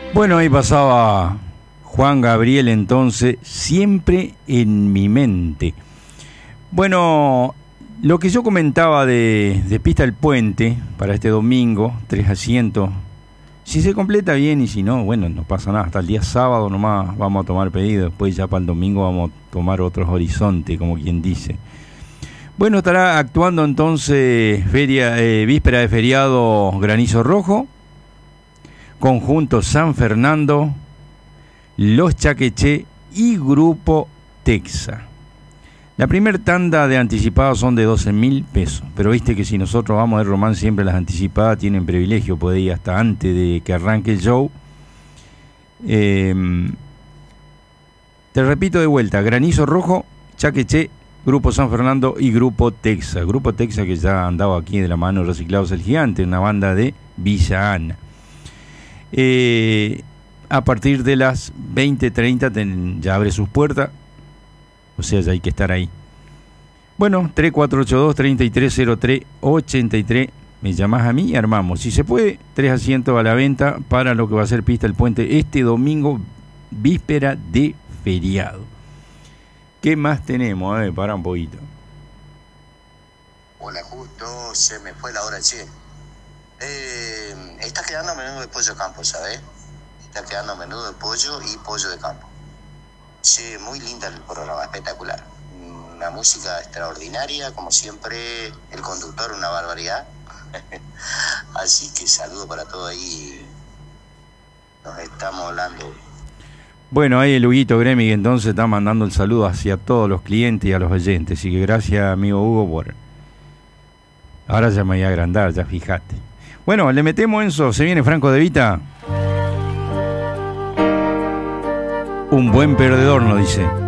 Bueno, ahí pasaba Juan Gabriel, entonces, siempre en mi mente. Bueno, lo que yo comentaba de Pista del Puente para este domingo, 3 asientos, si se completa bien y si no, bueno, no pasa nada. Hasta el día sábado nomás vamos a tomar pedido, después ya para el domingo vamos a tomar otros horizontes, como quien dice. Bueno, estará actuando entonces víspera de feriado Granizo Rojo, Conjunto San Fernando, Los Chaqueché y Grupo Texa. La primer tanda de anticipados son de 12.000 pesos, pero viste que si nosotros vamos de Román, siempre las anticipadas tienen privilegio, puede ir hasta antes de que arranque el show. Te repito de vuelta: Granizo Rojo, Chaqueché, Grupo San Fernando y Grupo Texa. Grupo Texa que ya andaba aquí de la mano Reciclados el Gigante, una banda de Villa Ana. A partir de las 20:30 ya abre sus puertas, o sea, ya hay que estar ahí. Bueno, 3482-3303-83, me llamás a mí y armamos. Si se puede, 3 asientos a la venta para lo que va a ser Pista del Puente este domingo, víspera de feriado. ¿Qué más tenemos? A ver, para un poquito. Hola, justo se me fue la hora, che. Está quedando menudo de pollo de campo, ¿sabes? Está quedando menudo de pollo y pollo de campo. Che, muy linda el programa, espectacular. Una música extraordinaria, como siempre, el conductor una barbaridad. Así que saludo para todos ahí. Nos estamos hablando. Bueno, ahí el Huguito Gremi entonces está mandando el saludo hacia todos los clientes y a los oyentes. Así que gracias, amigo Hugo, por... Ahora ya me voy a agrandar, ya fíjate. Bueno, le metemos Enzo, se viene Franco De Vita. Un buen perdedor, nos dice.